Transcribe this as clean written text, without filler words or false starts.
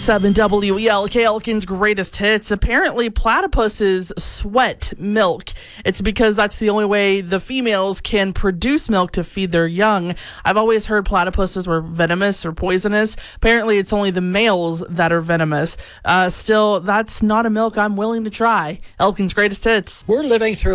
7 WELK Elkin's greatest hits. Apparently, platypuses sweat milk. It's because that's the only way the females can produce milk to feed their young. I've always heard platypuses were venomous or poisonous. Apparently, it's only the males that are venomous. Still, that's not a milk I'm willing to try. Elkin's greatest hits. We're living through